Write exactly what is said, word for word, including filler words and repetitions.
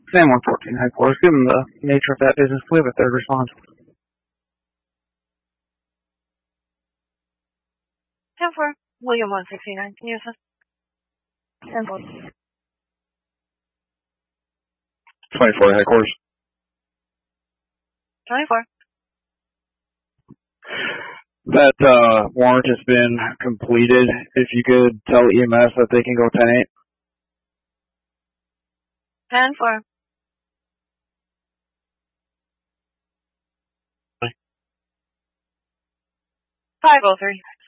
Sam one fourteen headquarters. Given the nature of that business, we have a third response. ten four, William one sixty-nine. Can you assist? ten four. twenty-four headquarters. twenty-four. That uh, warrant has been completed. If you could tell E M S that they can go ten eight. ten four. five oh three.